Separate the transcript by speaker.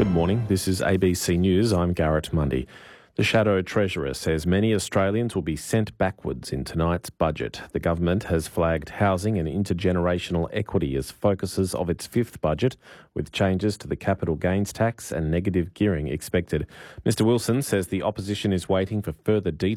Speaker 1: Good morning. This is ABC News. I'm Garrett Mundy. The Shadow Treasurer says many Australians will be sent backwards in tonight's budget. The government has flagged housing and intergenerational equity as focuses of its fifth budget, with changes to the capital gains tax and negative gearing expected. Mr Wilson says the opposition is waiting for further details